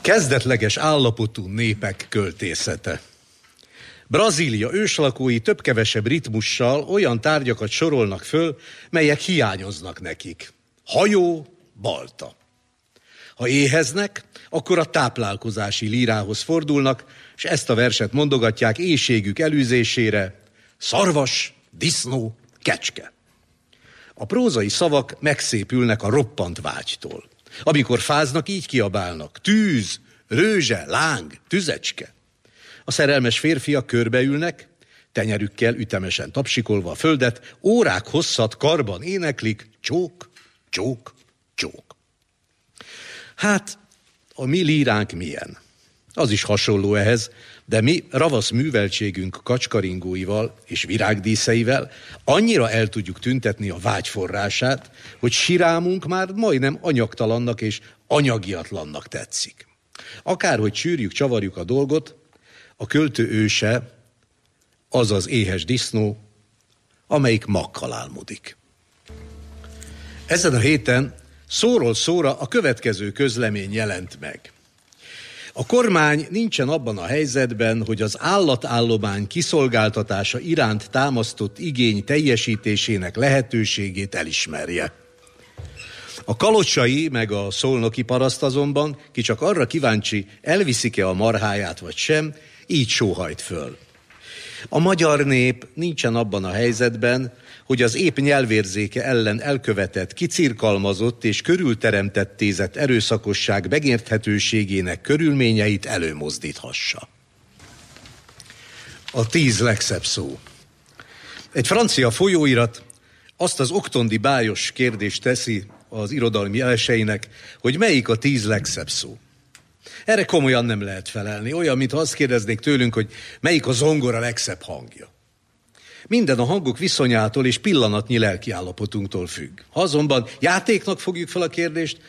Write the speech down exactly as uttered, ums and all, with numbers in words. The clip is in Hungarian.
Kezdetleges állapotú népek költészete. Brazília őslakói több-kevesebb ritmussal olyan tárgyakat sorolnak föl, melyek hiányoznak nekik. Hajó, balta. Ha éheznek, akkor a táplálkozási lírához fordulnak, és ezt a verset mondogatják éhségük elűzésére: szarvas, disznó, kecske. A prózai szavak megszépülnek a roppant vágytól. Amikor fáznak, így kiabálnak: tűz, rőzse, láng, tüzecske. A szerelmes férfiak körbeülnek, tenyerükkel ütemesen tapsikolva a földet, órák hosszat karban éneklik: csók, csók, csók. Hát, a mi líránk milyen? Az is hasonló ehhez, de mi ravasz műveltségünk kacskaringóival és virágdíszeivel annyira el tudjuk tüntetni a vágy forrását, hogy sirámunk már majdnem anyagtalannak és anyagiatlannak tetszik. Akárhogy csűrjük, csavarjuk a dolgot, a költő őse az az éhes disznó, amelyik magkal álmodik. Ezen a héten szóról szóra a következő közlemény jelent meg. A kormány nincsen abban a helyzetben, hogy az állatállomány kiszolgáltatása iránt támasztott igény teljesítésének lehetőségét elismerje. A kalocsai meg a szolnoki paraszt azonban, ki csak arra kíváncsi, elviszik-e a marháját vagy sem, így sóhajt föl. A magyar nép nincsen abban a helyzetben, hogy az épp nyelvérzéke ellen elkövetett, kicirkalmazott és körülteremtettézett erőszakosság megérthetőségének körülményeit előmozdíthassa. A tíz legszebb szó. Egy francia folyóirat azt az oktondi bájos kérdést teszi az irodalmi elseinek, hogy melyik a tíz legszebb szó. Erre komolyan nem lehet felelni, olyan, mintha azt kérdeznék tőlünk, hogy melyik a zongora legszebb hangja. Minden a hangok viszonyától és pillanatnyi lelkiállapotunktól függ. Ha azonban játéknak fogjuk fel a kérdést,